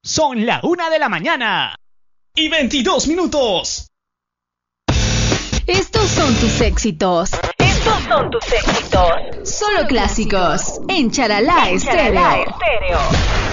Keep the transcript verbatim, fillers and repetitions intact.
Son la una de la mañana y veintidós minutos. Estos son tus éxitos. Estos son tus éxitos. Solo clásicos en Charalá Estéreo. Estéreo.